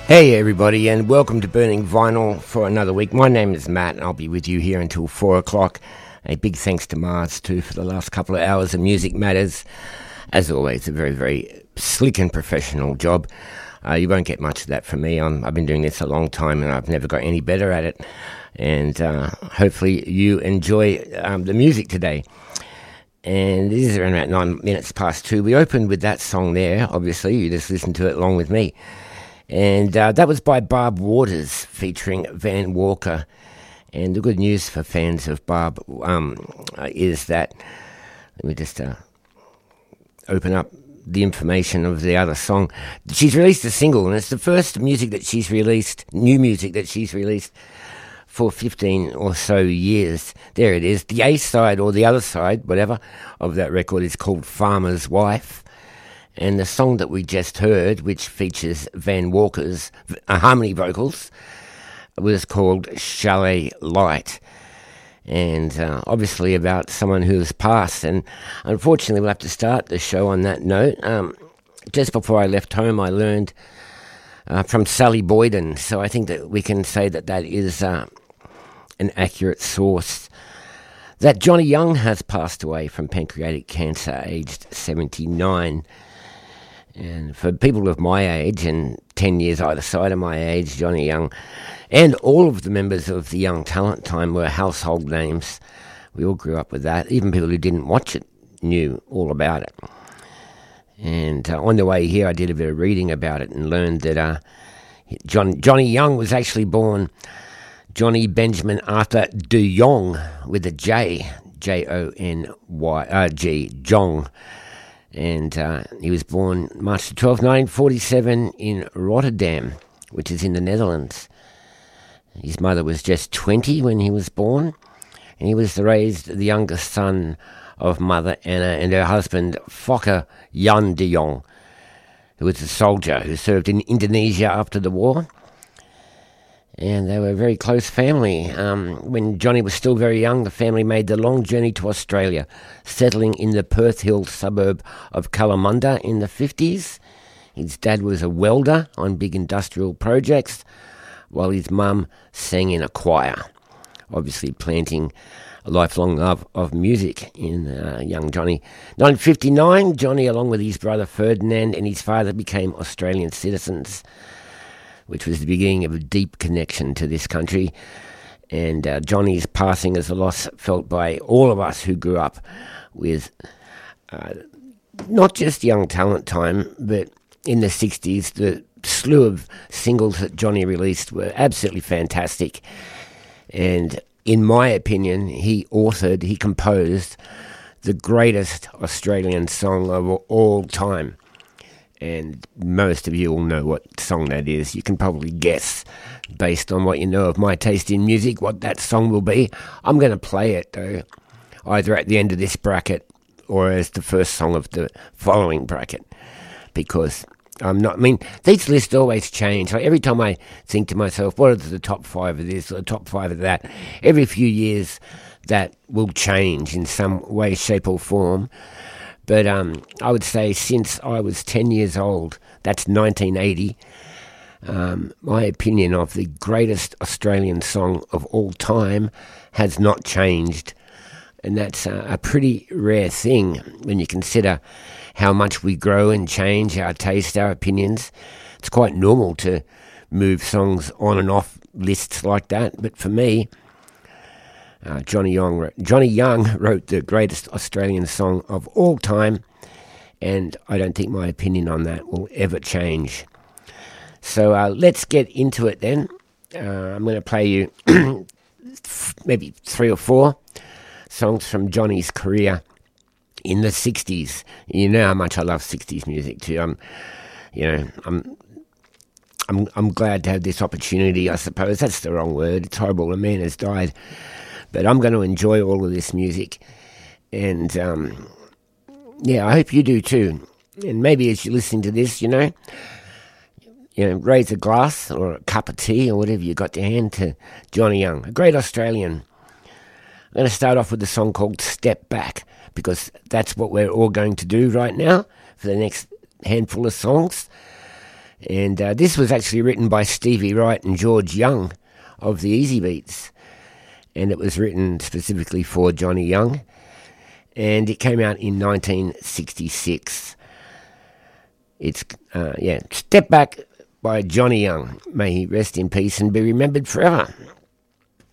Hey everybody, and welcome to Burning Vinyl for another week. My name is Matt and I'll be with you here until 4 o'clock. A big thanks to Mars too for the last couple of hours of Music Matters. As always, a very, very slick and professional job. You won't get much of that from me. I've been doing this a long time and I've never got any better at it. And hopefully you enjoy the music today. And it is around about 9 minutes past 2. We opened with that song there, obviously. You just listened to it along with me. And that was by Barb Waters featuring Van Walker. And the good news for fans of Barb is that, let me just open up the information of the other song. She's released a single, and it's the first new music that she's released for 15 or so years. There it is. The A side or the other side, whatever, of that record is called Farmer's Wife. And the song that we just heard, which features Van Walker's harmony vocals, was called Chalet Light. And obviously about someone who's passed. And unfortunately, we'll have to start the show on that note. Just before I left home, I learned from Sally Boyden. So I think that we can say that that is an accurate source. That Johnny Young has passed away from pancreatic cancer, aged 79. And for people of my age, and 10 years either side of my age, Johnny Young, and all of the members of the Young Talent Time were household names. We all grew up with that. Even people who didn't watch it knew all about it. And on the way here, I did a bit of reading about it and learned that Johnny Young was actually born Johnny Benjamin Arthur de Jong with a J, J-O-N-Y-G, Jong. And he was born March 12, 1947 in Rotterdam, which is in the Netherlands. His mother was just 20 when he was born, and he was raised the youngest son of Mother Anna and her husband Fokke Jan de Jong, who was a soldier who served in Indonesia after the war. And they were a very close family. When Johnny was still very young, the family made the long journey to Australia, settling in the Perth Hill suburb of Kalamunda in the 50s. His dad was a welder on big industrial projects, while his mum sang in a choir, obviously planting a lifelong love of music in young Johnny. 1959, Johnny, along with his brother Ferdinand and his father, became Australian citizens, which was the beginning of a deep connection to this country. And Johnny's passing is a loss felt by all of us who grew up with not just Young Talent Time, but in the 60s, the slew of singles that Johnny released were absolutely fantastic. And in my opinion, he composed the greatest Australian song of all time. And most of you will know what song that is. You can probably guess, based on what you know of my taste in music, what that song will be. I'm going to play it, though, either at the end of this bracket or as the first song of the following bracket, because these lists always change. Like every time I think to myself, what are the top 5 of this or the top 5 of that? Every few years, that will change in some way, shape, or form. But I would say since I was 10 years old, that's 1980, my opinion of the greatest Australian song of all time has not changed. And that's a pretty rare thing when you consider how much we grow and change our taste, our opinions. It's quite normal to move songs on and off lists like that. But for me, Johnny Young wrote the greatest Australian song of all time, and I don't think my opinion on that will ever change. So let's get into it then. I'm going to play you maybe 3 or 4 songs from Johnny's career in the 60s. You know how much I love 60s music too. I'm glad to have this opportunity, I suppose. That's the wrong word. It's horrible. A man has died. But I'm going to enjoy all of this music. And, I hope you do too. And maybe as you're listening to this, raise a glass or a cup of tea or whatever you got to hand to Johnny Young, a great Australian. I'm going to start off with a song called Step Back, because that's what we're all going to do right now for the next handful of songs. And this was actually written by Stevie Wright and George Young of the Easy Beats. And it was written specifically for Johnny Young. And it came out in 1966. It's, Step Back by Johnny Young. May he rest in peace and be remembered forever.